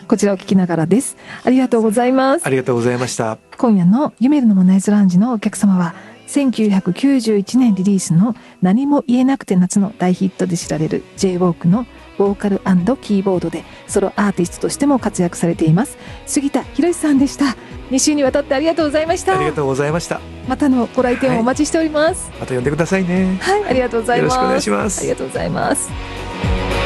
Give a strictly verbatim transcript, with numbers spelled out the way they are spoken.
こちらを聞きながらです。ありがとうございます。 ありがとうございました。 今夜のユメルのモナイズラウンジのお客様は、せんきゅうひゃくきゅうじゅういちねんリリースの何も言えなくて夏の大ヒットで知られる ジェイウォーク のボーカル&キーボードでソロアーティストとしても活躍されています杉田博さんでした。に週にわたってありがとうございました。 ありがとうございました。 またのご来店をお待ちしております。 はい、また呼んでくださいね。 はい、ありがとうございます。 よろしくお願いします。 ありがとうございます。